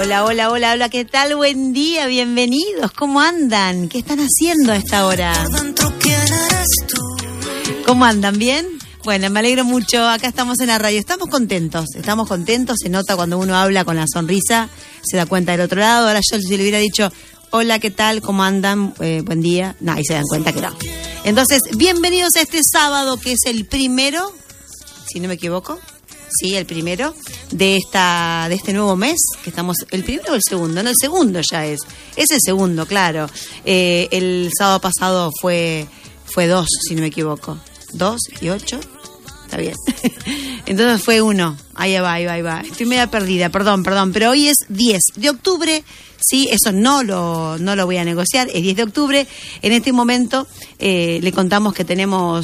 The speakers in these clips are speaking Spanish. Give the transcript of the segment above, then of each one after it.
Hola, hola, hola, hola, ¿qué tal? Buen día, bienvenidos. ¿Cómo andan? ¿Qué están haciendo a esta hora? ¿Cómo andan? ¿Bien? Bueno, me alegro mucho. Acá estamos en la radio. Estamos contentos. Se nota cuando uno habla con la sonrisa, se da cuenta del otro lado. Ahora yo si le hubiera dicho, hola, ¿qué tal? ¿Cómo andan? Buen día. No, ahí se dan cuenta que no. Entonces, bienvenidos a este sábado, que es el primero, si no me equivoco. Sí, el primero de este nuevo mes, que estamos, ¿el primero o el segundo? No, el segundo ya es el segundo, claro. El sábado pasado fue 2, si no me equivoco. 2 y 8, está bien. Entonces fue 1, ahí va. Estoy media perdida, perdón, pero hoy es 10 de octubre. Sí, eso no lo voy a negociar, es 10 de octubre. En este momento le contamos que tenemos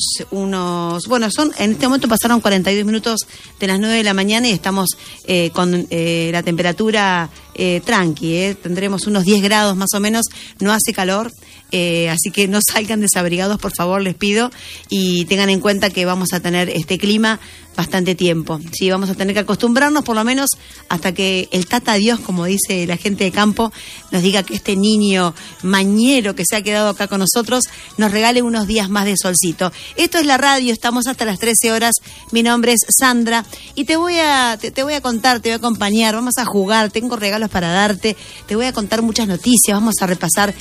en este momento pasaron 42 minutos de las 9 de la mañana y estamos con la temperatura tranqui, tendremos unos 10 grados más o menos, no hace calor. Así que no salgan desabrigados, por favor, les pido, y tengan en cuenta que vamos a tener este clima bastante tiempo. Sí, vamos a tener que acostumbrarnos por lo menos hasta que el tata Dios, como dice la gente de campo, nos diga que este niño mañero que se ha quedado acá con nosotros nos regale unos días más de solcito. Esto es la radio, estamos hasta las 13 horas. Mi nombre es Sandra y te voy a contar, te voy a acompañar, vamos a jugar, tengo regalos para darte, te voy a contar muchas noticias, vamos a repasar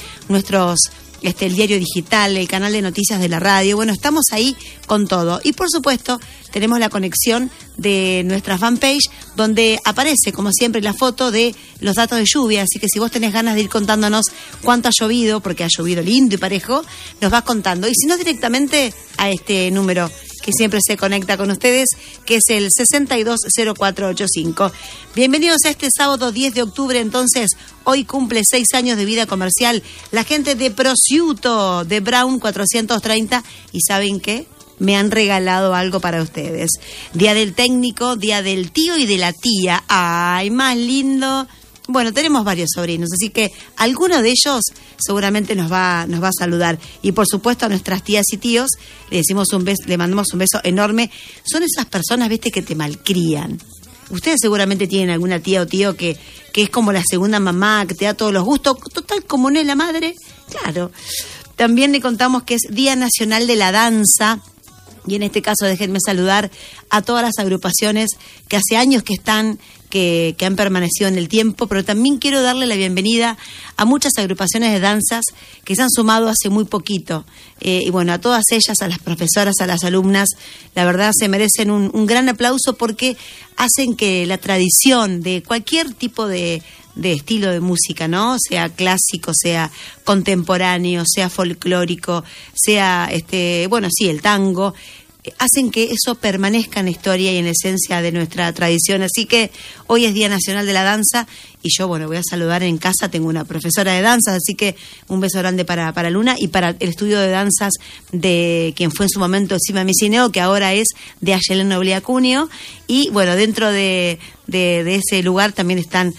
el diario digital, el canal de noticias de la radio. Bueno, estamos ahí con todo. Y por supuesto, tenemos la conexión de nuestra fanpage, donde aparece, como siempre, la foto de los datos de lluvia. Así que si vos tenés ganas de ir contándonos cuánto ha llovido, porque ha llovido lindo y parejo, nos vas contando. Y si no, directamente a este número que siempre se conecta con ustedes, que es el 620485. Bienvenidos a este sábado 10 de octubre. Entonces, hoy cumple 6 años de vida comercial la gente de Prosciutto, de Brown 430, y ¿saben qué? Me han regalado algo para ustedes. Día del técnico, día del tío y de la tía. ¡Ay, más lindo! Bueno, tenemos varios sobrinos, así que alguno de ellos seguramente nos va a saludar. Y por supuesto a nuestras tías y tíos le mandamos un beso enorme. Son esas personas, viste, que te malcrían. Ustedes seguramente tienen alguna tía o tío que es como la segunda mamá, que te da todos los gustos, total como no es la madre. Claro. También le contamos que es Día Nacional de la Danza. Y en este caso déjenme saludar a todas las agrupaciones que hace años que están, que han permanecido en el tiempo, pero también quiero darle la bienvenida a muchas agrupaciones de danzas que se han sumado hace muy poquito. Y bueno, a todas ellas, a las profesoras, a las alumnas, la verdad se merecen un gran aplauso porque hacen que la tradición de cualquier tipo de estilo de música, ¿no? Sea clásico, sea contemporáneo, sea folclórico, sea, el tango, hacen que eso permanezca en la historia y en la esencia de nuestra tradición. Así que hoy es Día Nacional de la Danza y yo, voy a saludar en casa. Tengo una profesora de danzas, así que un beso grande para Luna y para el estudio de danzas de quien fue en su momento Sima Micineo, que ahora es de Ayelén Oblea Cuneo. Y bueno, dentro de ese lugar también están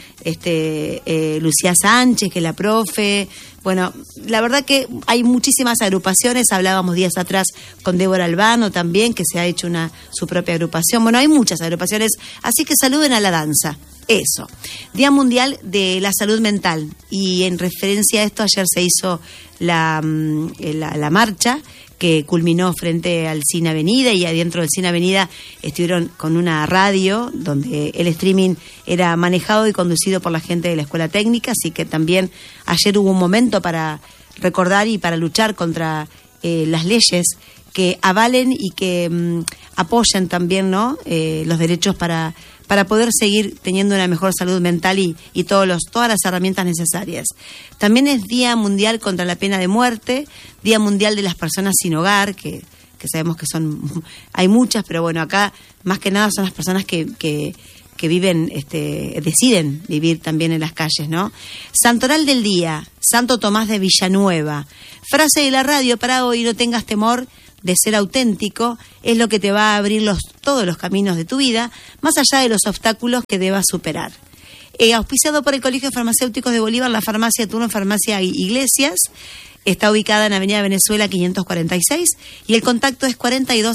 Lucía Sánchez, que es la profe. Bueno, la verdad que hay muchísimas agrupaciones. Hablábamos días atrás con Débora Albano también, que se ha hecho su propia agrupación. Bueno, hay muchas agrupaciones, así que saluden a la danza. Eso. Día Mundial de la Salud Mental. Y en referencia a esto, ayer se hizo la marcha que culminó frente al Cine Avenida, y adentro del Cine Avenida estuvieron con una radio donde el streaming era manejado y conducido por la gente de la Escuela Técnica, así que también ayer hubo un momento para recordar y para luchar contra las leyes que avalen y que apoyan también, ¿no? Los derechos para poder seguir teniendo una mejor salud mental y todas las herramientas necesarias. También es Día Mundial contra la Pena de Muerte, Día Mundial de las Personas Sin Hogar, que sabemos que hay muchas, pero bueno, acá más que nada son las personas que viven, deciden vivir también en las calles, ¿no? Santoral del Día, Santo Tomás de Villanueva. Frase de la radio para hoy: no tengas temor de ser auténtico, es lo que te va a abrir todos los caminos de tu vida, más allá de los obstáculos que debas superar. Auspiciado por el Colegio de Farmacéuticos de Bolívar, la farmacia Turno, Farmacia Iglesias, Está ubicada en Avenida Venezuela 546 y el contacto es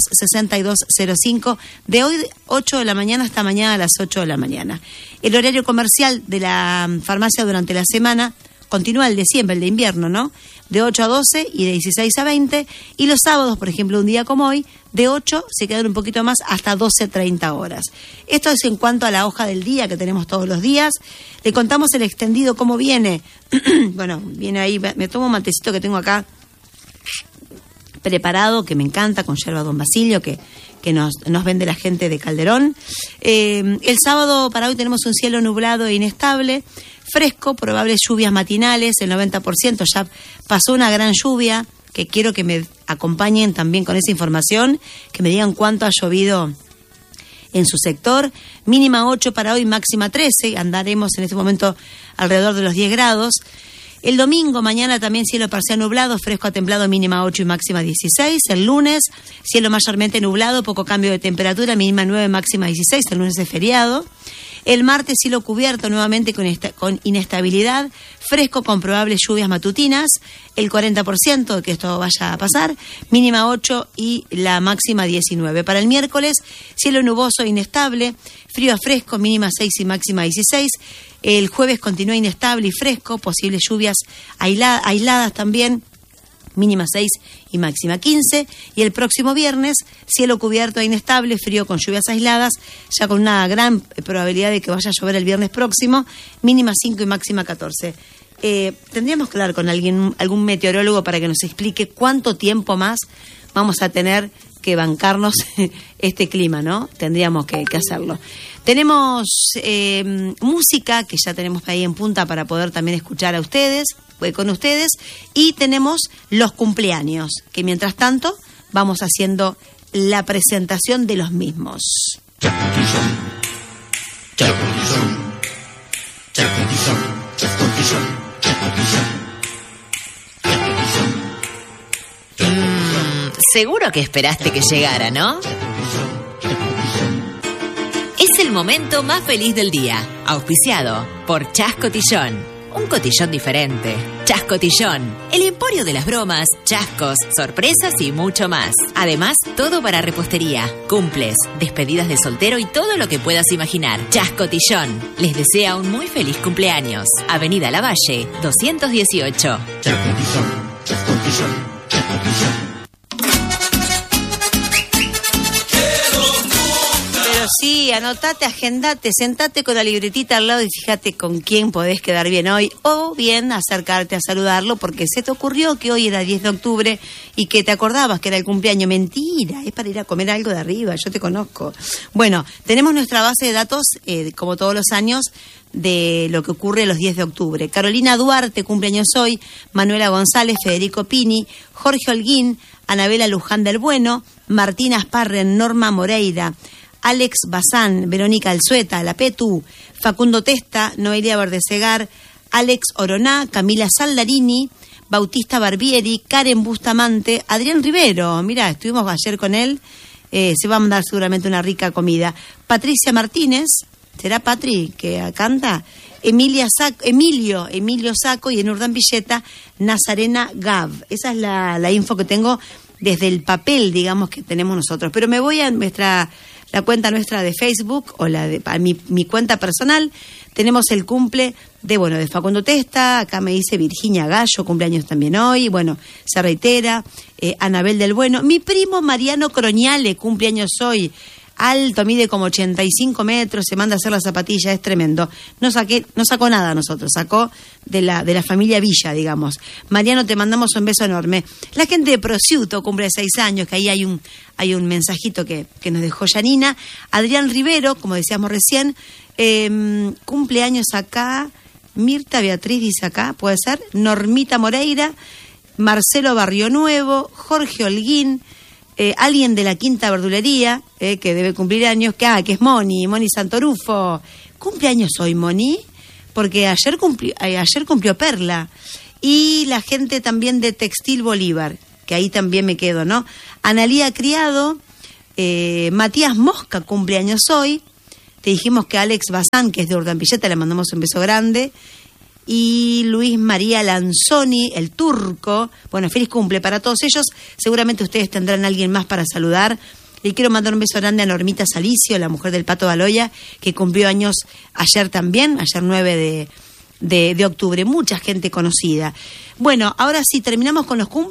426205 de hoy 8 de la mañana hasta mañana a las 8 de la mañana. El horario comercial de la farmacia durante la semana continúa el de siempre, el de invierno, ¿no? De 8 a 12 y de 16 a 20. Y los sábados, por ejemplo, un día como hoy, de 8 se quedan un poquito más hasta 12:30 horas. Esto es en cuanto a la hoja del día que tenemos todos los días. Le contamos el extendido cómo viene. Bueno, viene ahí, me tomo un matecito que tengo acá preparado, que me encanta, con yerba Don Basilio, que nos vende la gente de Calderón. El sábado para hoy tenemos un cielo nublado e inestable, fresco, probables lluvias matinales, el 90%, ya pasó una gran lluvia, que quiero que me acompañen también con esa información, que me digan cuánto ha llovido en su sector. Mínima 8 para hoy, máxima 13, andaremos en este momento alrededor de los 10 grados. El domingo, mañana también cielo parcial nublado, fresco a templado, mínima 8 y máxima 16. El lunes, cielo mayormente nublado, poco cambio de temperatura, mínima 9, máxima 16. El lunes es feriado. El martes, cielo cubierto nuevamente con inestabilidad, fresco con probables lluvias matutinas, el 40% de que esto vaya a pasar, mínima 8 y la máxima 19. Para el miércoles, cielo nuboso e inestable, frío a fresco, mínima 6 y máxima 16. El jueves continúa inestable y fresco, posibles lluvias aisladas también, mínima 6 y máxima 15. Y el próximo viernes, cielo cubierto e inestable, frío con lluvias aisladas, ya con una gran probabilidad de que vaya a llover el viernes próximo, mínima 5 y máxima 14. Tendríamos que hablar con algún meteorólogo para que nos explique cuánto tiempo más vamos a tener que bancarnos este clima, ¿no? Tendríamos que hacerlo. Tenemos música que ya tenemos ahí en punta para poder también escuchar a ustedes, con ustedes, y tenemos los cumpleaños, que mientras tanto vamos haciendo la presentación de los mismos. Seguro que esperaste que llegara, ¿no? Es el momento más feliz del día, auspiciado por Chas Cotillón. Un cotillón diferente. Chas Cotillón, el emporio de las bromas, chascos, sorpresas y mucho más. Además, todo para repostería, cumples, despedidas de soltero y todo lo que puedas imaginar. Chas Cotillón les desea un muy feliz cumpleaños. Avenida Lavalle, 218. Chas Cotillón, Chas Cotillón, Chas Cotillón. Sí, anotate, agendate, sentate con la libretita al lado y fíjate con quién podés quedar bien hoy, o bien acercarte a saludarlo porque se te ocurrió que hoy era 10 de octubre y que te acordabas que era el cumpleaños. Mentira, es para ir a comer algo de arriba, yo te conozco. Bueno, tenemos nuestra base de datos, como todos los años, de lo que ocurre los 10 de octubre. Carolina Duarte, cumpleaños hoy, Manuela González, Federico Pini, Jorge Holguín, Anabela Luján del Bueno, Martina Asparren, Norma Moreira, Alex Bazán, Verónica Alzueta, La Petu, Facundo Testa, Noelia Verdesegar, Alex Oroná, Camila Saldarini, Bautista Barbieri, Karen Bustamante, Adrián Rivero, mirá, estuvimos ayer con él, se va a mandar seguramente una rica comida. Patricia Martínez, ¿será Patri que canta? Emilio Saco y en Urdán Villeta, Nazarena Gav. Esa es la info que tengo desde el papel, digamos, que tenemos nosotros. Pero me voy a la cuenta nuestra de Facebook o a mi cuenta personal. Tenemos el cumple de Facundo Testa, acá me dice Virginia Gallo, cumpleaños también hoy, se reitera, Anabel del Bueno, mi primo Mariano Croñale, cumpleaños hoy, alto, mide como 85 metros, se manda a hacer la zapatilla, es tremendo. No sacó nada nosotros, sacó de la familia Villa, digamos. Mariano, te mandamos un beso enorme. La gente de Prosciutto cumple 6 años, que ahí hay un mensajito que nos dejó Yanina. Adrián Rivero, como decíamos recién, cumpleaños acá. Mirta Beatriz dice acá, puede ser. Normita Moreira, Marcelo Barrio Nuevo, Jorge Holguín, alguien de la Quinta Verdulería, que debe cumplir años, que es Moni Santorufo. ¿Cumpleaños hoy, Moni? Porque ayer cumplió Perla. Y la gente también de Textil Bolívar, que ahí también me quedo, ¿no? Analía Criado, Matías Mosca, cumpleaños hoy. Te dijimos que Alex Bazán, que es de Urdán Villeta, le mandamos un beso grande. y Luis María Lanzoni, el turco. Bueno, feliz cumple para todos ellos. Seguramente ustedes tendrán a alguien más para saludar. Y quiero mandar un beso grande a Normita Salicio, la mujer del Pato Baloya, que cumplió años ayer también, ayer 9 de octubre. Mucha gente conocida. Bueno, ahora sí, terminamos con los cumpleaños.